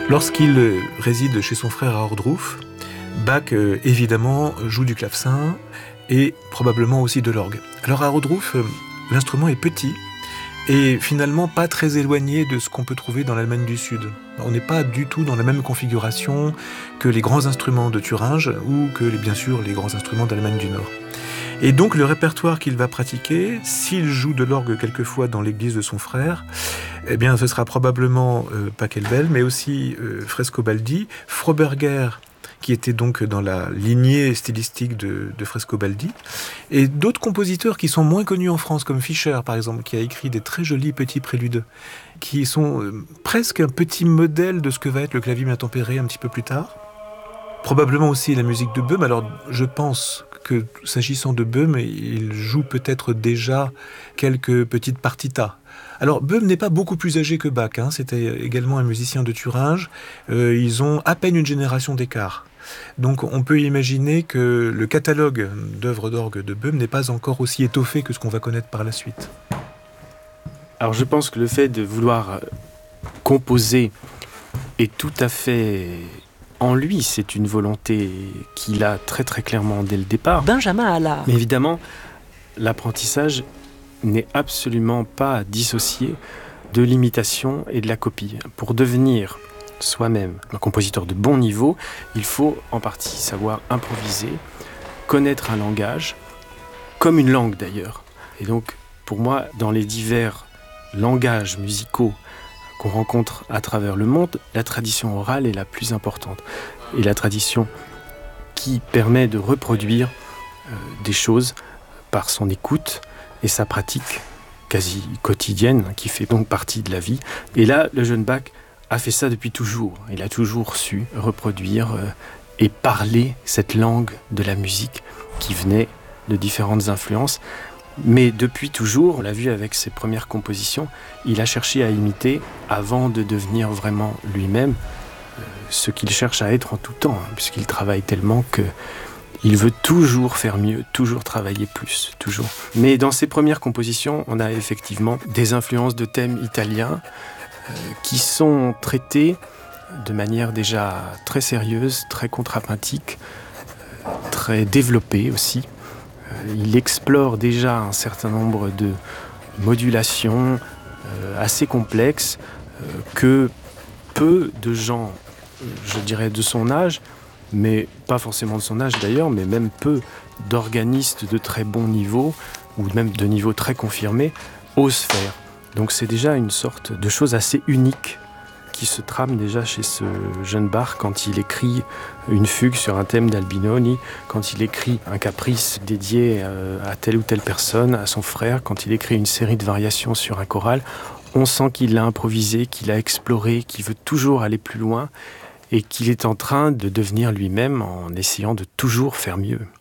Lorsqu'il réside chez son frère à Ohrdruf, Bach, évidemment, joue du clavecin et probablement aussi de l'orgue. Alors à Ohrdruf, l'instrument est petit et finalement pas très éloigné de ce qu'on peut trouver dans l'Allemagne du Sud. On n'est pas du tout dans la même configuration que les grands instruments de Thuringe ou que, bien sûr, les grands instruments d'Allemagne du Nord. Et donc le répertoire qu'il va pratiquer, s'il joue de l'orgue quelquefois dans l'église de son frère, eh bien ce sera probablement Pachelbel, mais aussi Frescobaldi, Froberger, qui était donc dans la lignée stylistique de Frescobaldi, et d'autres compositeurs qui sont moins connus en France, comme Fischer par exemple, qui a écrit des très jolis petits préludes, qui sont presque un petit modèle de ce que va être le clavier bien tempéré un petit peu plus tard. Probablement aussi la musique de Böhm. Alors je pense que s'agissant de Böhm, il joue peut-être déjà quelques petites partitas. Alors Böhm n'est pas beaucoup plus âgé que Bach, c'était également un musicien de Thuringe, ils ont à peine une génération d'écart. Donc on peut imaginer que le catalogue d'œuvres d'orgue de Böhm n'est pas encore aussi étoffé que ce qu'on va connaître par la suite. Alors je pense que le fait de vouloir composer est tout à fait en lui, c'est une volonté qu'il a très très clairement dès le départ. Benjamin Allard. Mais évidemment, l'apprentissage n'est absolument pas dissocié de l'imitation et de la copie. Pour devenir soi-même un compositeur de bon niveau, il faut en partie savoir improviser, connaître un langage, comme une langue d'ailleurs. Et donc, pour moi, dans les divers langages musicaux qu'on rencontre à travers le monde, la tradition orale est la plus importante. Et la tradition qui permet de reproduire des choses par son écoute et sa pratique quasi quotidienne, qui fait donc partie de la vie. Et là, le jeune Bach a fait ça depuis toujours. Il a toujours su reproduire et parler cette langue de la musique qui venait de différentes influences. Mais depuis toujours, on l'a vu avec ses premières compositions, il a cherché à imiter avant de devenir vraiment lui-même ce qu'il cherche à être en tout temps, puisqu'il travaille tellement qu'il veut toujours faire mieux, toujours travailler plus, toujours. Mais dans ses premières compositions, on a effectivement des influences de thèmes italiens qui sont traités de manière déjà très sérieuse, très contrapuntique, très développée aussi. Il explore déjà un certain nombre de modulations assez complexes que peu de gens, je dirais de son âge, mais pas forcément de son âge d'ailleurs, mais même peu d'organistes de très bon niveau, ou même de niveau très confirmé, osent faire. Donc c'est déjà une sorte de chose assez unique qui se trame déjà chez ce jeune Bach quand il écrit une fugue sur un thème d'Albinoni, quand il écrit un caprice dédié à telle ou telle personne, à son frère, quand il écrit une série de variations sur un choral. On sent qu'il l'a improvisé, qu'il a exploré, qu'il veut toujours aller plus loin et qu'il est en train de devenir lui-même en essayant de toujours faire mieux.